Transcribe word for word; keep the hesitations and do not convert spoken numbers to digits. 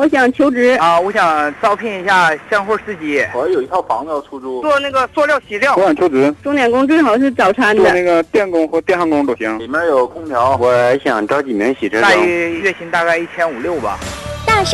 我想求职啊，我想招聘一下鲜货司机。 我有一套房子要出租， 做那个塑料洗料。 我想求职， 钟点工最好是早餐的。 做那个电工或电焊工都行。里面有空调，我想招几名洗车工。 大约月薪大概一千五六吧。